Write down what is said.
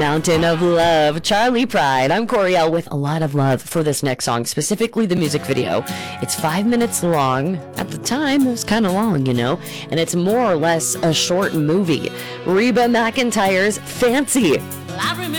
Mountain of Love, Charlie Pride. I'm Coriel with a lot of love for this next song, specifically the music video. It's 5 minutes long. At the time, it was kind of long, and it's more or less a short movie. Reba McEntire's Fancy. I remember